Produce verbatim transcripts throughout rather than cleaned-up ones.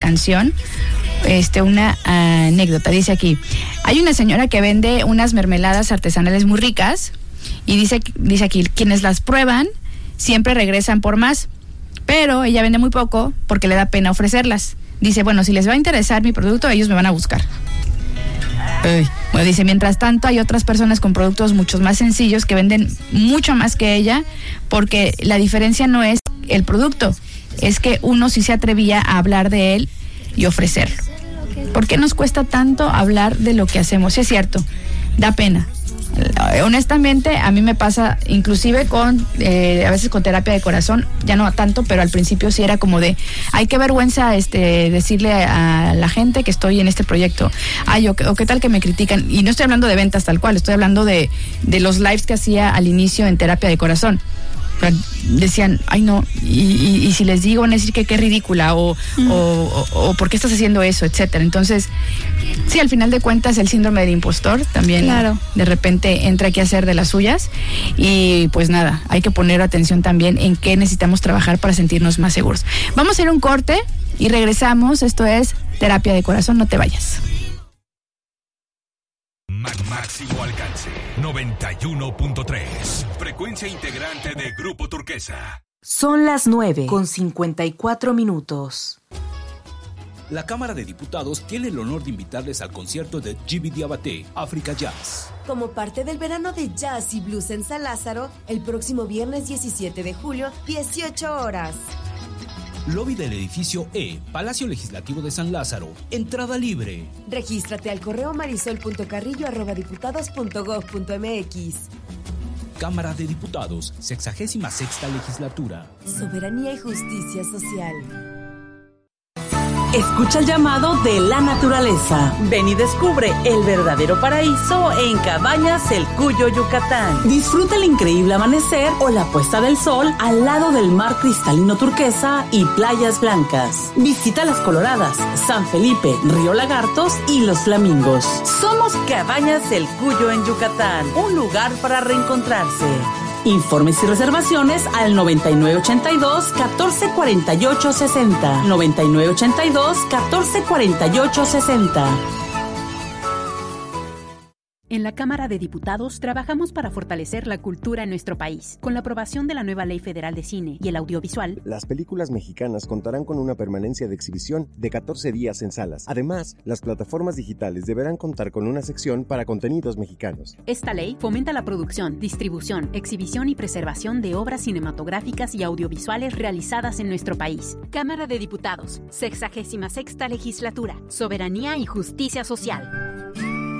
canción, este, una anécdota. Dice aquí, hay una señora que vende unas mermeladas artesanales muy ricas y dice, dice aquí, quienes las prueban siempre regresan por más, pero ella vende muy poco porque le da pena ofrecerlas. Dice, bueno, si les va a interesar mi producto, ellos me van a buscar. Uy. Bueno, dice, mientras tanto hay otras personas con productos mucho más sencillos que venden mucho más que ella, porque la diferencia no es el producto, es que uno sí se atrevía a hablar de él y ofrecerlo. ¿Por qué nos cuesta tanto hablar de lo que hacemos? Sí, es cierto, da pena. Honestamente, a mí me pasa, inclusive con, eh, a veces con terapia de corazón, ya no tanto, pero al principio sí era como de, ay, qué vergüenza este, decirle a la gente que estoy en este proyecto, ay, o, o qué tal que me critican, y no estoy hablando de ventas tal cual, estoy hablando de, de los lives que hacía al inicio en terapia de corazón. Decían, ay no, y, y, y si les digo van a decir que qué ridícula o, mm. o, o, o por qué estás haciendo eso, etcétera. Entonces, sí, al final de cuentas el síndrome del impostor también, claro, de repente entra aquí a hacer de las suyas y pues nada, hay que poner atención también en qué necesitamos trabajar para sentirnos más seguros. Vamos a hacer un corte y regresamos. Esto es Terapia de Corazón, no te vayas. Máximo alcance noventa y uno punto tres. Frecuencia integrante de Grupo Turquesa. Son las nueve con cincuenta y cuatro minutos. La Cámara de Diputados tiene el honor de invitarles al concierto de Djiby Diabaté, África Jazz. Como parte del verano de jazz y blues en San Lázaro, el próximo viernes diecisiete de julio, dieciocho horas. Lobby del edificio E, Palacio Legislativo de San Lázaro. Entrada libre. Regístrate al correo marisol.carrillo arroba diputados punto gov punto mx. Cámara de Diputados, sexagésima sexta legislatura. Soberanía y justicia social. Escucha el llamado de la naturaleza. Ven y descubre el verdadero paraíso en Cabañas El Cuyo, Yucatán. Disfruta el increíble amanecer o la puesta del sol al lado del mar cristalino turquesa y playas blancas. Visita Las Coloradas, San Felipe, Río Lagartos y Los Flamingos. Somos Cabañas El Cuyo en Yucatán, un lugar para reencontrarse. Informes y reservaciones al noventa y nueve ochenta y dos, catorce cuarenta y ocho sesenta. noventa y nueve ochenta y dos, catorce cuarenta y ocho sesenta. En la Cámara de Diputados trabajamos para fortalecer la cultura en nuestro país. Con la aprobación de la nueva Ley Federal de Cine y el Audiovisual, las películas mexicanas contarán con una permanencia de exhibición de catorce días en salas. Además, las plataformas digitales deberán contar con una sección para contenidos mexicanos. Esta ley fomenta la producción, distribución, exhibición y preservación de obras cinematográficas y audiovisuales realizadas en nuestro país. Cámara de Diputados, sexagésima sexta legislatura, soberanía y justicia social.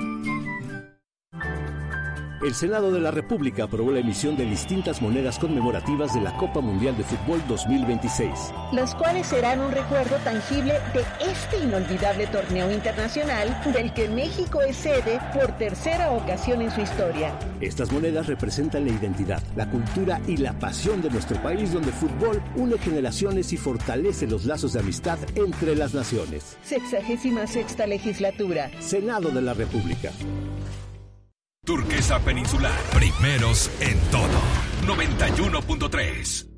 El Senado de la República aprobó la emisión de distintas monedas conmemorativas de la Copa Mundial de Fútbol dos mil veintiséis. Las cuales serán un recuerdo tangible de este inolvidable torneo internacional del que México es sede por tercera ocasión en su historia. Estas monedas representan la identidad, la cultura y la pasión de nuestro país, donde el fútbol une generaciones y fortalece los lazos de amistad entre las naciones. Sexagésima sexta legislatura. Senado de la República. Turquesa Peninsular, primeros en todo. noventa y uno punto tres.